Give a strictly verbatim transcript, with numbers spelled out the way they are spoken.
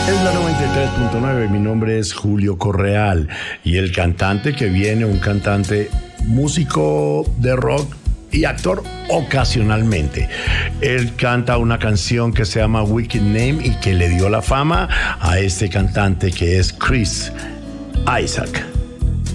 Es la noventa y tres punto nueve, mi nombre es Julio Correal y el cantante que viene, un cantante músico de rock y actor ocasionalmente. Él canta una canción que se llama Wicked Name y que le dio la fama a este cantante que es Chris Isaak.